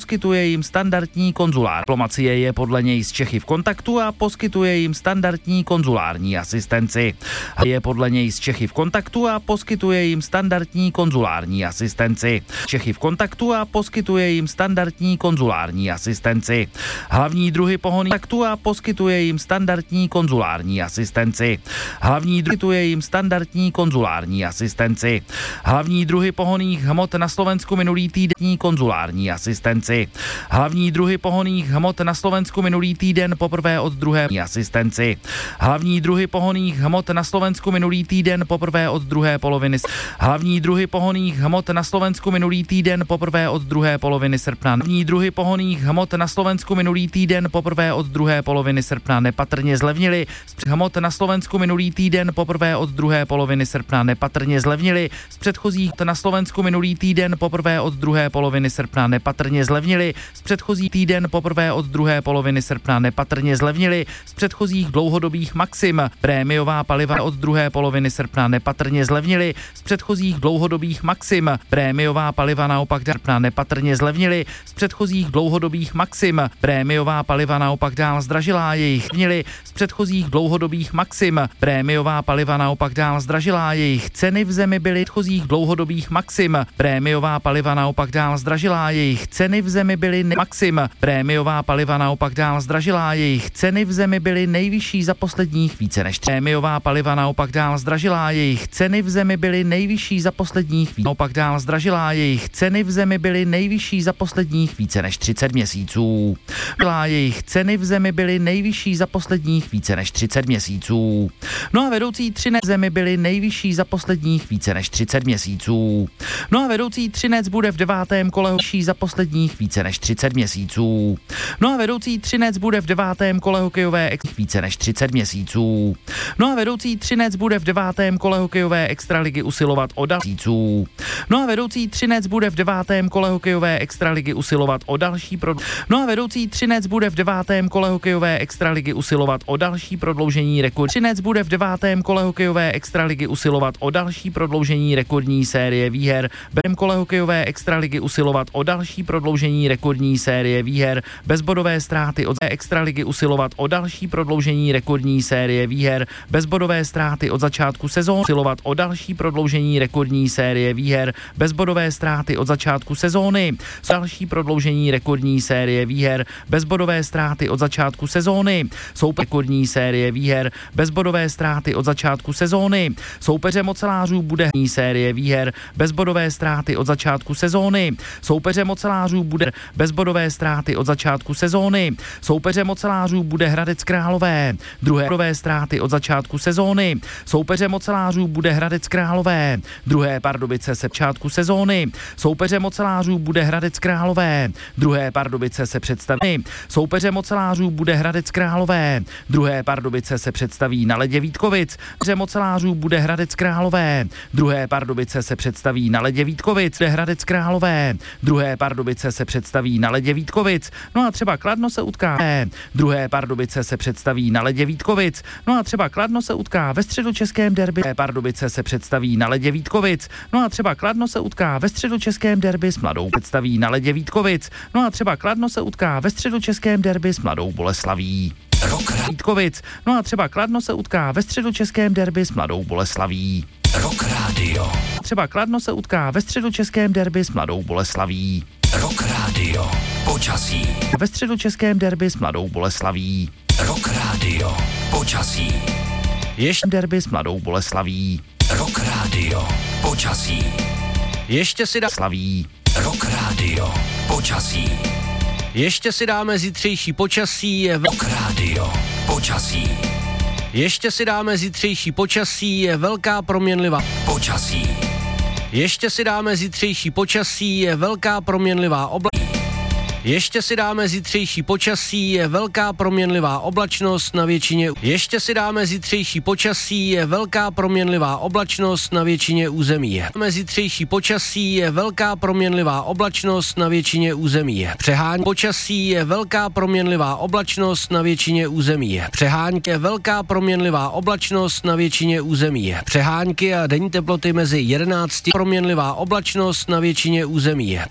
poskytuje jim standardní konzulár. Diplomacie je podle něj s Čechy v kontaktu a poskytuje jim standardní konzulární asistenci. Je podle něj s Čechy v kontaktu a poskytuje jim standardní konzulární asistenci. Čechy v kontaktu a poskytuje jim standardní konzulární asistenci. Hlavní druhy pohonných kontaktů a poskytuje jim standardní konzulární asistenci. Hlavní poskytuje jim standardní konzulární asistenci. Hlavní druhy pohonných hmot na Slovensku minulý týden konzulární asistenci. Hlavní druhy pohonných hmot na Slovensku minulý týden poprvé od druhé asistenci. Hlavní druhy pohonných hmot na Slovensku minulý týden poprvé od druhé poloviny. Hlavní druhy pohonných hmot na Slovensku minulý týden poprvé od druhé poloviny srpna. Hlavní druhy pohonných hmot na Slovensku minulý týden poprvé od druhé poloviny srpna nepatrně zlevnily. Hmot na Slovensku minulý týden poprvé od druhé poloviny srpna nepatrně zlevnily. Z předchozích na Slovensku minulý týden poprvé od druhé poloviny srpna nepatrně zlevnily. Z předchozí týden poprvé od druhé poloviny srpna nepatrně zlevnily. Z předchozích dlouhodobých maxim prémiová paliva od druhé poloviny srpna nepatrně zlevnily. Z předchozích dlouhodobých maxim prémiová paliva naopak srpna nepatrně zlevnily. Z předchozích dlouhodobých maxim prémiová paliva naopak dál zdražila jejich měly. Z předchozích dlouhodobých maxim prémiová paliva naopak dál zdražila jejich ceny v zemi byly předchozích dlouhodobých maxim prémiová paliva naopak dál zdražila jejich ceny v zemi byly maxim prémiová paliva naopak dál zdražila jejich ceny v zemi byly nejvyšší za posledních více než prémiová paliva naopak dál zdražila jejich ceny v zemi byly nejvyšší za posledních naopak dál zdražila jejich ceny v zemi byly nejvyšší za posledních více než 30 měsíců. Jejich ceny v zemi byly nejvyšší za posledních více než 30 měsíců. No a vedoucí třinec zemi byly nejvyšší za posledních více než 30 měsíců. No a vedoucí třinec bude v 9. kole hokejový za posledních více než 30 měsíců. No a vedoucí třinec bude v 9. kole hokejové více než 30 měsíců. No a vedoucí třinec bude v 9. kole hokejové extraligy usilovat o další měsíců. No a vedoucí třinec bude v 9. kole hokejové extraligy usilovat o další No a vedoucí třinec bude v 9. kole hokejové extraligy usilovat o další prodloužení rekord. Třinec bude v 9. kole hokejové extraligy usilovat o další prodloužení rekordní série výher. Během kole hokejové extraligy usilovat o další prodloužení rekordní série výher. Bezbodové ztráty od extraligy usilovat o další prodloužení rekordní série výher. Bezbodové ztráty od začátku sezóny usilovat o další prodloužení rekordní série výher. Bezbodové ztráty od začátku sezóny. Další prodloužení rekordní série výher. Bezbodové ztráty od začátku sezóny. Rekordní série výher. Bezbodové ztráty od začátku sezóny. Soupeřem ocelářů bude série výher. Bezbodové ztráty od začátku sezóny. Soupeřem ocelářů bude bezbodové ztráty od začátku sezóny. Soupeřem ocelářů bude Hradec Králové. Druhé bodové ztráty od začátku sezóny. Soupeřem ocelářů bude Hradec Králové. Druhé Pardubice se začátku sezóny. Soupeřem ocelářů bude Hradec Králové. Druhé Pardubice se představí. Soupeřem ocelářů bude Hradec Králové. Druhé Pardubice se představí na ledě Vítkovic. Soupeřem ocelářů bude Hradec Králové. Druhé Pardubice se představí na ledě Vítkovic. Bude Hradec Králové. Druhé Pardubice se představí na ledě Vítkovic. No a třeba Kladno se utká. Druhé Pardubice se představí na ledě Vítkovic. No a třeba Kladno se utká ve středočeském derby. Pardubice se představí na ledě Vítkovic. No a třeba Kladno se utká ve středočeském derby s Mladou představí na ledě Vítkovic. No a třeba Kladno se utká ve středočeském derby s Mladou Boleslaví. Vítkovic. No a třeba Kladno se utká ve středočeském derby s Mladou Boleslaví. Rock Radio. Třeba Kladno se utká ve středočeském derby s Mladou Boleslaví. Rock Radio. Počasí. Ve středočeském derby s Mladou Boleslaví. Rock Radio. Počasí. Ještě derby s Mladou Boleslaví. Rock Radio. Počasí. Ještě si dá slaví. Rock Radio. Počasí. Ještě si dáme zítřejší počasí. Rock Radio. Počasí. Ještě si dáme zítřejší počasí, je velká proměnlivá. Počasí. Ještě si dáme zítřejší počasí, je velká proměnlivá oblačnost. Ještě si dáme zítřejší počasí, je velká proměnlivá oblačnost na většině. Ještě si dáme zítřejší počasí, je velká proměnlivá oblačnost na většině území. Zítřejší počasí je velká proměnlivá oblačnost na většině území. Přehání počasí je velká proměnlivá oblačnost na většině území. Přehánky je velká proměnlivá oblačnost na většině území. Přehánky a denní teploty mezi 11 proměnlivá oblačnost na většině území.